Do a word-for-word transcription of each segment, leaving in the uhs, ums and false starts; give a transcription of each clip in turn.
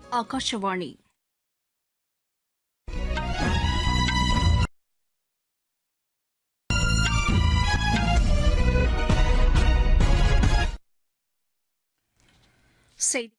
ஆகாஷவாணி செய்தி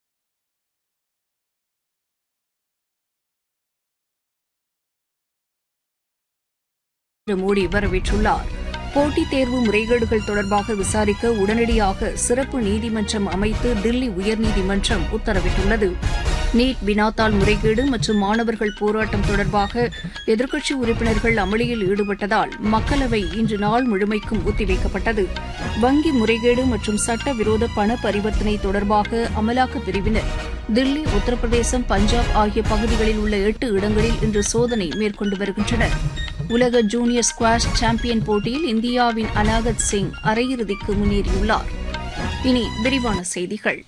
மோடி வரவேற்றுள்ளார். போட்டித் தேர்வு முறைகேடுகள் தொடர்பாக விசாரிக்க உடனடியாக சிறப்பு நீதிமன்றம் அமைத்து தில்லி உயர்நீதிமன்றம் உத்தரவிட்டுள்ளது. நீட் வினாத்தாள் முறைகேடு மற்றும் மாணவர்கள் போராட்டம் தொடர்பாக எதிர்க்கட்சி உறுப்பினர்கள் அமளியில் ஈடுபட்டதால் மக்களவை இன்று நாள் முழுமைக்கும் ஒத்திவைக்கப்பட்டது. வங்கி முறைகேடு மற்றும் சட்டவிரோத பண பரிவர்த்தனை தொடர்பாக அமலாக்கப் பிரிவினர் தில்லி, உத்தரப்பிரதேசம், பஞ்சாப் ஆகிய பகுதிகளில் உள்ள எட்டு இடங்களில் இன்று சோதனை மேற்கொண்டு வருகின்றனர். உலக ஜூனியர் ஸ்குவாஷ் சாம்பியன் போட்டியில் இந்தியாவின் அனாகத் சிங் அரையிறுதிக்கு முன்னேறியுள்ளார். இனி விரிவான செய்திகள்.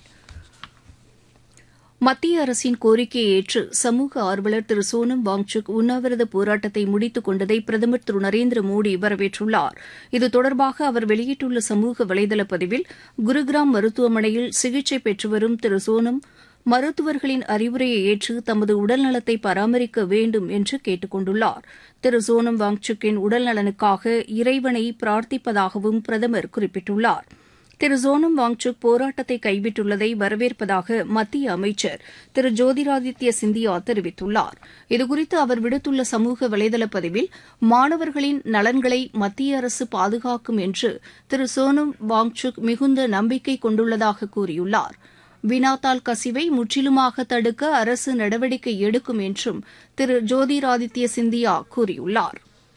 மத்திய அரசின் கோரிக்கையை ஏற்று சமூக ஆர்வலர் திரு சோனம் வாங்சுக் உண்ணாவிரத போராட்டத்தை முடித்துக் கொண்டதை பிரதமர் திரு நரேந்திர மோடி வரவேற்றுள்ளார். இது தொடர்பாக அவர் வெளியிட்டுள்ள சமூக வலைதள பதிவில், குருகிராம் மருத்துவமனையில் சிகிச்சை பெற்று வரும் திரு சோனம் மருத்துவர்களின் அறிவுரையை ஏற்று தமது உடல்நலத்தை பராமரிக்க வேண்டும் என்று கேட்டுக் கொண்டுள்ளார். திரு சோனம் வாங்சுக்கின் உடல்நலனுக்காக இறைவனை பிரார்த்திப்பதாகவும் பிரதமர் குறிப்பிட்டுள்ளார். திரு சோனம் வாங்சுக் போராட்டத்தை கைவிட்டுள்ளதை வரவேற்பதாக மத்திய அமைச்சர் திரு ஜோதிராதித்ய சிந்தியா தெரிவித்துள்ளார். இதுகுறித்து அவர் விடுத்துள்ள சமூக வலைதள பதிவில், மாணவர்களின் நலன்களை மத்திய அரசு பாதுகாக்கும் என்று திரு சோனம் வாங்சுக் மிகுந்த நம்பிக்கை கொண்டுள்ளதாக கூறியுள்ளார். வினாத்தாள் கசிவை முற்றிலுமாக தடுக்க அரசு நடவடிக்கை எடுக்கும் என்றும் திரு ஜோதிராதித்ய சிந்தியா கூறியுள்ளார்.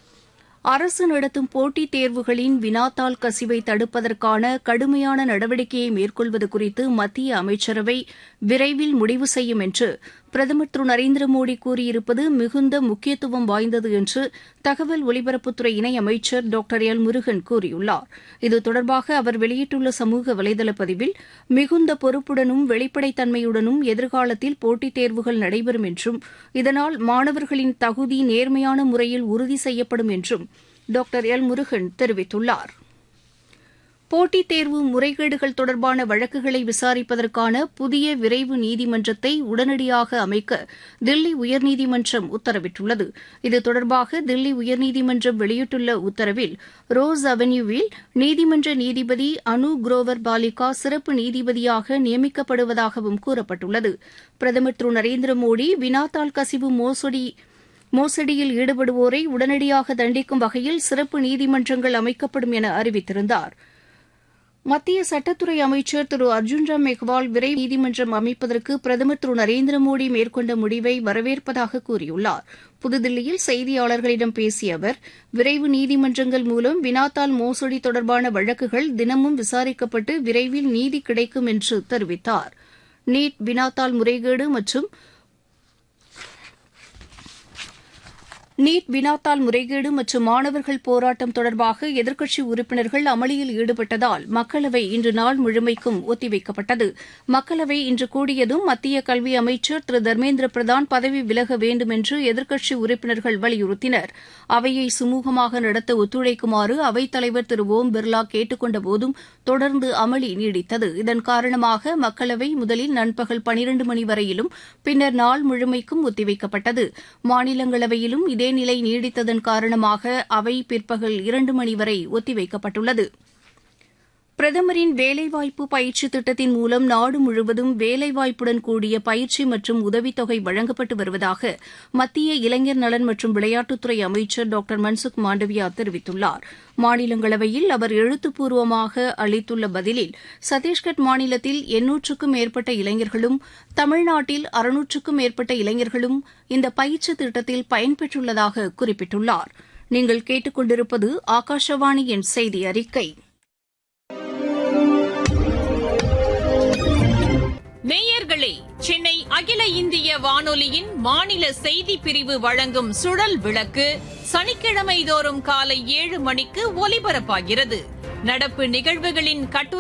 அரசு நடத்தும் போட்டித் தேர்வுகளின் வினாத்தாள் கசிவை தடுப்பதற்கான கடுமையான நடவடிக்கையை மேற்கொள்வது குறித்து மத்திய அமைச்சரவை விரைவில் முடிவு செய்யும் என்று பிரதமர் திரு நரேந்திர மோடி கூறியிருப்பது மிகுந்த முக்கியத்துவம் வாய்ந்தது என்று தகவல் ஒலிபரப்புத்துறை இணையமைச்சர் டாக்டர் எல் முருகன் கூறியுள்ளார். இது தொடர்பாக அவர் வெளியிட்டுள்ள சமூக வலைதள பதிவில், மிகுந்த பொறுப்புடனும் வெளிப்படைத்தன்மையுடனும் எதிர்காலத்தில் போட்டித் தேர்வுகள் நடைபெறும் என்றும் இதனால் மாணவர்களின் தகுதி நேர்மையான முறையில் உறுதி செய்யப்படும் என்றும் டாக்டர் எல் முருகன் தெரிவித்துள்ளார். போட்டித் தேர்வு முறைகேடுகள் தொடர்பான வழக்குகளை விசாரிப்பதற்கான புதிய விரைவு நீதிமன்றத்தை உடனடியாக அமைக்க தில்லி உயர்நீதிமன்றம் உத்தரவிட்டுள்ளது. இது தொடர்பாக தில்லி உயர்நீதிமன்றம் வெளியிட்டுள்ள உத்தரவில், ரோஸ் அவென்யூவில் நீதிமன்ற நீதிபதி அனு குரோவர் பாலிகா சிறப்பு நீதிபதியாக நியமிக்கப்படுவதாகவும் கூறப்பட்டுள்ளது. பிரதமர் திரு நரேந்திர மோடி வினாத்தாள் கசிவு மோசடி மோசடியில் ஈடுபடுவோரை உடனடியாக தண்டிக்கும் வகையில் சிறப்பு நீதிமன்றங்கள் அமைக்கப்படும் என அறிவித்திருந்தார். மத்திய சட்டத்துறை அமைச்சர் திரு அர்ஜுன் ராம் மெக்வால் விரைவு நீதிமன்றம் அமைப்பதற்கு பிரதமர் திரு நரேந்திர மோடி மேற்கொண்ட முடிவை வரவேற்பதாக கூறியுள்ளார். புதுதில்லியில் செய்தியாளர்களிடம் பேசிய அவர், விரைவு நீதிமன்றங்கள் மூலம் வினாத்தாள் மோசடி தொடர்பான வழக்குகள் தினமும் விசாரிக்கப்பட்டு விரைவில் நீதி கிடைக்கும் என்று தெரிவித்தார். நீட் வினாத்தாள் முறைகேடு மற்றும் நீட் வினாத்தாள் முறைகேடு மற்றும் மாணவர்கள் போராட்டம் தொடர்பாக எதிர்க்கட்சி உறுப்பினர்கள் அமளியில் ஈடுபட்டதால் மக்களவை இன்று நாள் முழுமைக்கும் ஒத்திவைக்கப்பட்டது. மக்களவை இன்று கூடியதும் மத்திய கல்வி அமைச்சர் திரு தர்மேந்திர பிரதான் பதவி விலக வேண்டும் என்று எதிர்க்கட்சி உறுப்பினர்கள் வலியுறுத்தினர். அவையை சுமூகமாக நடத்த ஒத்துழைக்குமாறு அவைத்தலைவர் திரு ஓம் பிர்லா கேட்டுக் கொண்ட போதும் தொடர்ந்து அமளி நீடித்தது. இதன் காரணமாக மக்களவை முதலில் நண்பகல் பனிரண்டு மணி வரையிலும் பின்னர் நாள் முழுமைக்கும் ஒத்திவைக்கப்பட்டது. மாநிலங்களவையிலும் இதே நிலை நீடித்ததன் காரணமாக அவை பிற்பகல் இரண்டு மணி வரை ஒத்திவைக்கப்பட்டுள்ளது. பிரதமரின் வேலைவாய்ப்பு பயிற்சி திட்டத்தின் மூலம் நாடு முழுவதும் வேலைவாய்ப்புடன் கூடிய பயிற்சி மற்றும் உதவித்தொகை வழங்கப்பட்டு வருவதாக மத்திய இளைஞர் நலன் மற்றும் விளையாட்டுத்துறை அமைச்சர் டாக்டர் மன்சுக் மாண்டவியா தெரிவித்துள்ளார். மாநிலங்களவையில் அவர் எழுத்துப்பூர்வமாக அளித்துள்ள பதிலில், சத்தீஸ்கர் மாநிலத்தில் எண்ணூற்றுக்கும் மேற்பட்ட இளைஞர்களும் தமிழ்நாட்டில் அறுநூற்றுக்கும் மேற்பட்ட இளைஞர்களும் இந்த பயிற்சி திட்டத்தில் பயன்பெற்றுள்ளதாக குறிப்பிட்டுள்ளார். நீங்கள் கேட்டுக் கொண்டிருப்பது ஆகாஷவாணியின் செய்தி அறிக்கை. நேயர்களே, சென்னை அகில இந்திய வானொலியின் மாநில செய்திப் பிரிவு வழங்கும் சுழல் விளக்கு சனிக்கிழமை தோறும் காலை ஏழு மணிக்கு ஒலிபரப்பாகிறது. நடப்பு நிகழ்வுகளின் கட்டுரை